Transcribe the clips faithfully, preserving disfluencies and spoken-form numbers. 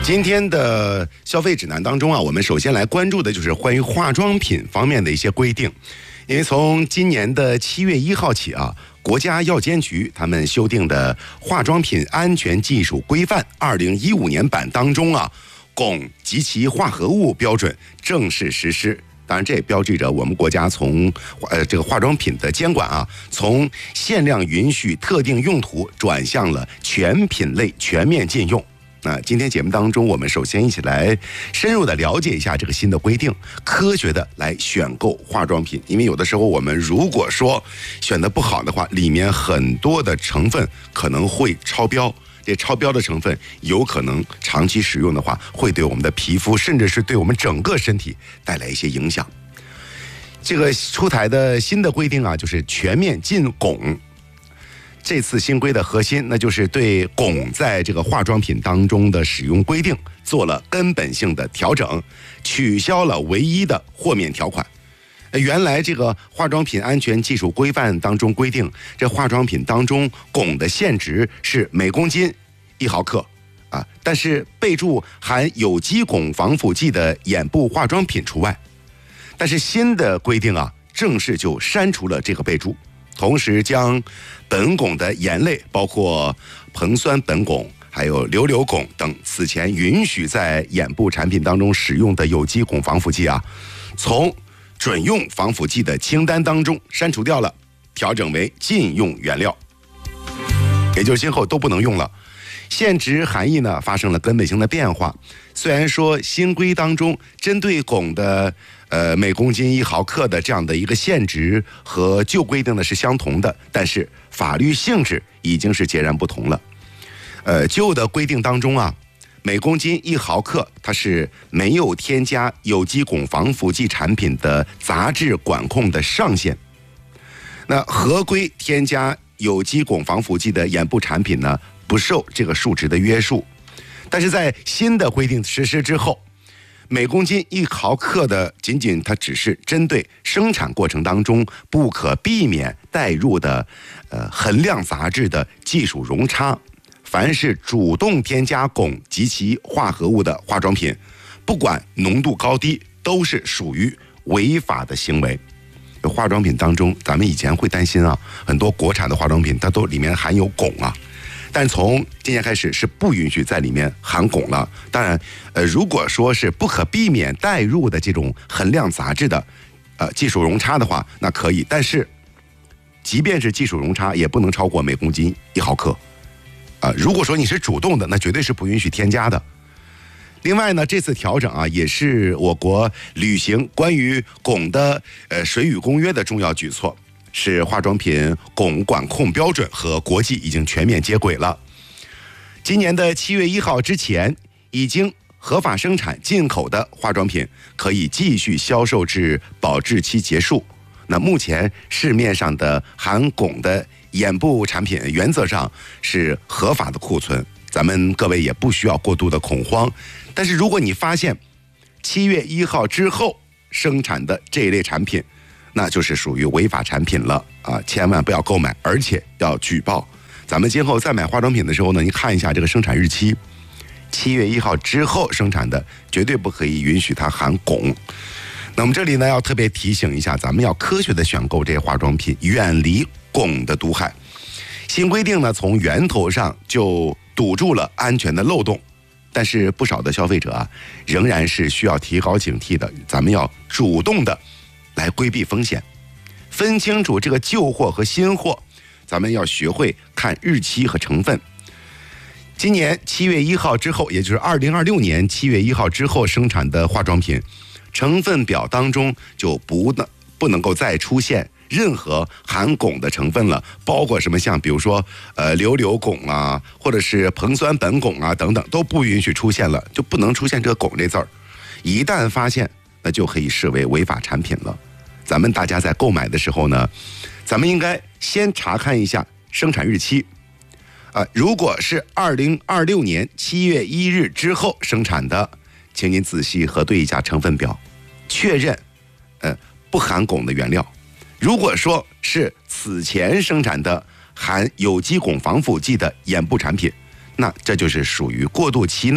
今天的消费指南当中啊，我们首先来关注的就是关于化妆品方面的一些规定。因为从今年的七月一号起啊，国家药监局他们修订的化妆品安全技术规范二零一五年版当中啊，汞及其化合物标准正式实施。当然，这也标志着我们国家从呃这个化妆品的监管啊，从限量允许特定用途转向了全品类全面禁用。那今天节目当中，我们首先一起来深入的了解一下这个新的规定，科学的来选购化妆品。因为有的时候我们如果说选得不好的话，里面很多的成分可能会超标，这超标的成分有可能长期使用的话，会对我们的皮肤甚至是对我们整个身体带来一些影响。这个出台的新的规定啊，就是全面禁汞。这次新规的核心，那就是对汞在这个化妆品当中的使用规定做了根本性的调整，取消了唯一的豁免条款。原来这个化妆品安全技术规范当中规定，这化妆品当中汞的限值是每公斤一毫克啊，但是备注含有机汞防腐剂的眼部化妆品除外。但是新的规定啊，正式就删除了这个备注。同时将苯汞的盐类，包括硼酸苯汞还有硫硫汞等此前允许在眼部产品当中使用的有机汞防腐剂啊，从准用防腐剂的清单当中删除掉了，调整为禁用原料，也就是今后都不能用了。限值含义呢发生了根本性的变化。虽然说新规当中针对汞的呃每公斤一毫克的这样的一个限值和旧规定的是相同的，但是法律性质已经是截然不同了。呃，旧的规定当中啊，每公斤一毫克它是没有添加有机汞防腐剂产品的杂质管控的上限。那合规添加有机汞防腐剂的眼部产品呢，不受这个数值的约束。但是在新的规定实施之后，每公斤一毫克的仅仅它只是针对生产过程当中不可避免带入的呃衡量杂质的技术容差。凡是主动添加汞及其化合物的化妆品，不管浓度高低，都是属于违法的行为。化妆品当中，咱们以前会担心啊，很多国产的化妆品它都里面含有汞啊。但从今年开始是不允许在里面含汞了。当然，呃，如果说是不可避免带入的这种衡量杂质的，呃，技术容差的话，那可以。但是，即便是技术容差，也不能超过每公斤一毫克。啊、呃，如果说你是主动的，那绝对是不允许添加的。另外呢，这次调整啊，也是我国履行关于汞的呃水与公约的重要举措。是化妆品汞管控标准和国际已经全面接轨了。今年的七月一号之前，已经合法生产进口的化妆品可以继续销售至保质期结束。那目前市面上的含汞的眼部产品，原则上是合法的库存，咱们各位也不需要过度的恐慌。但是如果你发现七月一号之后生产的这一类产品，那就是属于违法产品了啊！千万不要购买，而且要举报。咱们今后再买化妆品的时候呢，你看一下这个生产日期，七月一号之后生产的，绝对不可以允许它含汞。那么这里呢，要特别提醒一下，咱们要科学的选购这些化妆品，远离汞的毒害。新规定呢，从源头上就堵住了安全的漏洞，但是不少的消费者啊，仍然是需要提高警惕的。咱们要主动的来规避风险，分清楚这个旧货和新货，咱们要学会看日期和成分。今年七月一号之后，也就是二零二六年七月一号之后生产的化妆品，成分表当中就不能不能够再出现任何含汞的成分了，包括什么像比如说呃硫硫汞啊，或者是硼酸苯汞啊等等，都不允许出现了，就不能出现这个汞这字儿。一旦发现，那就可以视为违法产品了。咱们大家在购买的时候呢，咱们应该先查看一下生产日期。呃，如果是二零二六年七月一日之后生产的，请您仔细核对一下成分表，确认呃不含汞的原料。如果说是此前生产的含有机汞防腐剂的眼部产品，那这就是属于过渡期内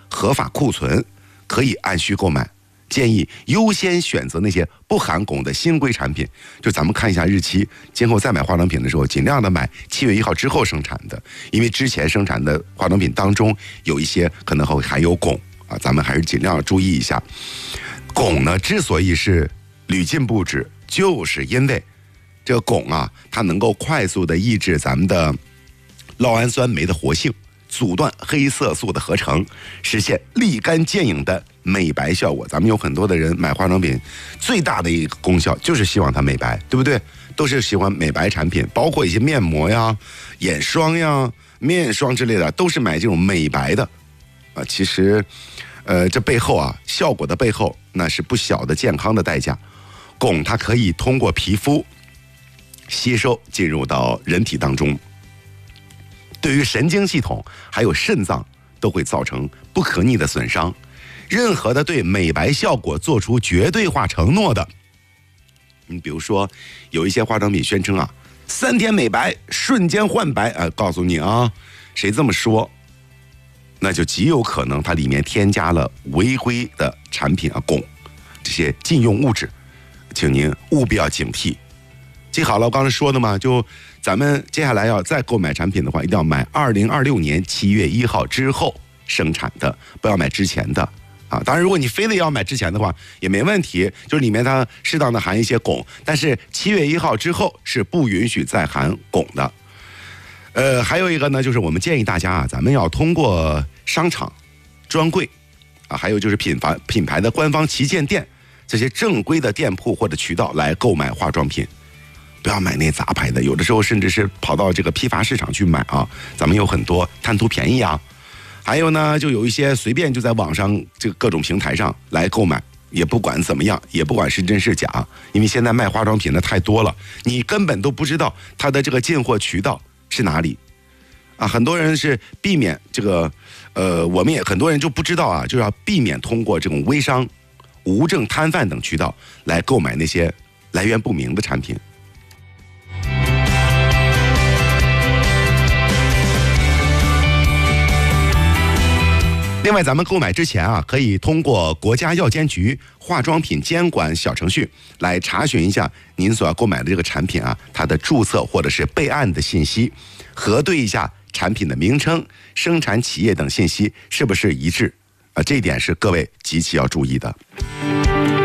合法库存，可以按需购买。建议优先选择那些不含汞的新规产品。就咱们看一下日期，今后再买化妆品的时候，尽量的买七月一号之后生产的，因为之前生产的化妆品当中有一些可能会含有汞啊，咱们还是尽量注意一下。汞呢，之所以是屡禁不止，就是因为这个汞啊，它能够快速的抑制咱们的酪氨酸酶的活性，阻断黑色素的合成，实现立竿见影的美白效果。咱们有很多的人买化妆品，最大的一个功效就是希望它美白，对不对？都是喜欢美白产品，包括一些面膜呀、眼霜呀、面霜之类的，都是买这种美白的。啊，其实，呃，这背后啊，效果的背后，那是不小的健康的代价。汞它可以通过皮肤吸收进入到人体当中，对于神经系统还有肾脏都会造成不可逆的损伤。任何的对美白效果做出绝对化承诺的，你比如说有一些化妆品宣称啊，三天美白，瞬间焕白，呃，告诉你啊，谁这么说，那就极有可能它里面添加了违规的产品啊，汞这些禁用物质，请您务必要警惕。记好了，我刚才说的嘛，就咱们接下来要再购买产品的话，一定要买二零二六年七月一号之后生产的，不要买之前的啊。当然，如果你非得要买之前的话，也没问题，就是里面它适当的含一些汞，但是七月一号之后是不允许再含汞的。呃，还有一个呢，就是我们建议大家啊，咱们要通过商场、专柜啊，还有就是品牌品牌的官方旗舰店这些正规的店铺或者渠道来购买化妆品。不要买那杂牌的，有的时候甚至是跑到这个批发市场去买啊，咱们有很多贪图便宜啊。还有呢，就有一些随便就在网上这个各种平台上来购买，也不管怎么样，也不管是真是假，因为现在卖化妆品的太多了，你根本都不知道它的这个进货渠道是哪里啊。很多人是避免这个，呃，我们也很多人就不知道啊，就要避免通过这种微商、无证摊贩等渠道来购买那些来源不明的产品。另外，咱们购买之前啊，可以通过国家药监局化妆品监管小程序来查询一下您所要购买的这个产品啊，它的注册或者是备案的信息，核对一下产品的名称、生产企业等信息是不是一致啊，这一点是各位极其要注意的。